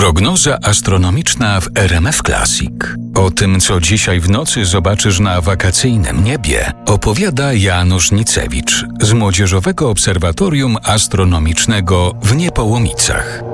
Prognoza astronomiczna w RMF Classic. O tym, co dzisiaj w nocy zobaczysz na wakacyjnym niebie, opowiada Janusz Nicewicz z Młodzieżowego Obserwatorium Astronomicznego w Niepołomicach.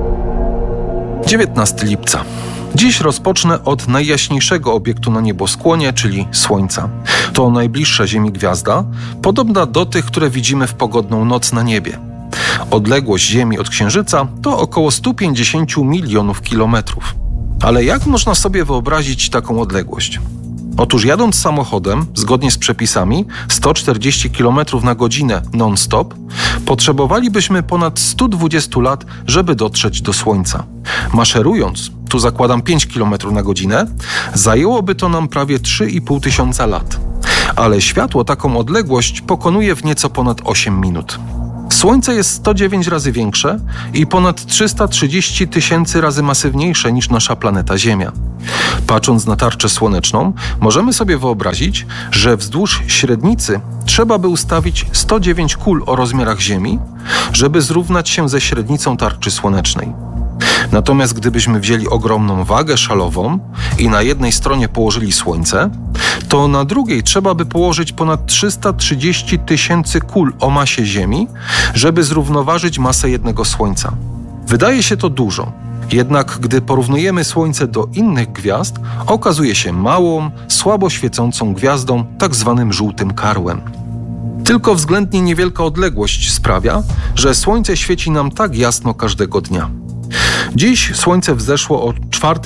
19 lipca. Dziś rozpocznę od najjaśniejszego obiektu na nieboskłonie, czyli Słońca. To najbliższa Ziemi gwiazda, podobna do tych, które widzimy w pogodną noc na niebie. Odległość Ziemi od Księżyca to około 150 milionów kilometrów. Ale jak można sobie wyobrazić taką odległość? Otóż jadąc samochodem, zgodnie z przepisami, 140 km na godzinę non-stop, potrzebowalibyśmy ponad 120 lat, żeby dotrzeć do Słońca. Maszerując, tu zakładam 5 km na godzinę, zajęłoby to nam prawie 3,5 tysiąca lat. Ale światło taką odległość pokonuje w nieco ponad 8 minut. Słońce jest 109 razy większe i ponad 330 tysięcy razy masywniejsze niż nasza planeta Ziemia. Patrząc na tarczę słoneczną, możemy sobie wyobrazić, że wzdłuż średnicy trzeba by ustawić 109 kul o rozmiarach Ziemi, żeby zrównać się ze średnicą tarczy słonecznej. Natomiast gdybyśmy wzięli ogromną wagę szalową i na jednej stronie położyli Słońce, to na drugiej trzeba by położyć ponad 330 tysięcy kul o masie Ziemi, żeby zrównoważyć masę jednego Słońca. Wydaje się to dużo, jednak gdy porównujemy Słońce do innych gwiazd, okazuje się małą, słabo świecącą gwiazdą, tak zwanym żółtym karłem. Tylko względnie niewielka odległość sprawia, że Słońce świeci nam tak jasno każdego dnia. Dziś Słońce wzeszło o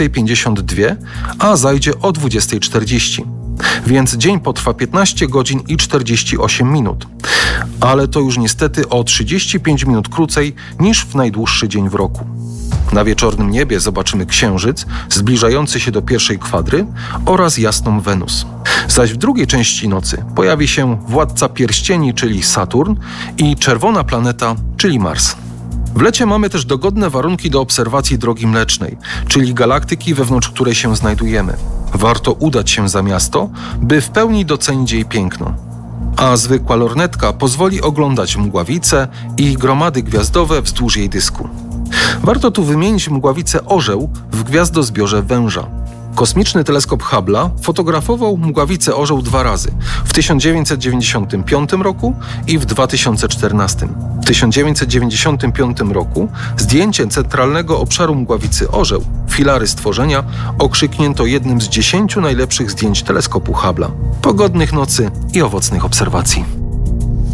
4:52, a zajdzie o 20:40. Więc dzień potrwa 15 godzin i 48 minut. Ale to już niestety o 35 minut krócej niż w najdłuższy dzień w roku. Na wieczornym niebie zobaczymy Księżyc zbliżający się do pierwszej kwadry oraz jasną Wenus. Zaś w drugiej części nocy pojawi się władca pierścieni, czyli Saturn, i czerwona planeta, czyli Mars. W lecie mamy też dogodne warunki do obserwacji Drogi Mlecznej, czyli galaktyki, wewnątrz której się znajdujemy. Warto udać się za miasto, by w pełni docenić jej piękno. A zwykła lornetka pozwoli oglądać mgławice i gromady gwiazdowe wzdłuż jej dysku. Warto tu wymienić mgławicę Orzeł w gwiazdozbiorze Węża. Kosmiczny teleskop Hubble'a fotografował mgławicę Orzeł 2 razy, w 1995 roku i w 2014. W 1995 roku zdjęcie centralnego obszaru mgławicy Orzeł, filary stworzenia, okrzyknięto jednym z 10 najlepszych zdjęć teleskopu Hubble'a. Pogodnych nocy i owocnych obserwacji.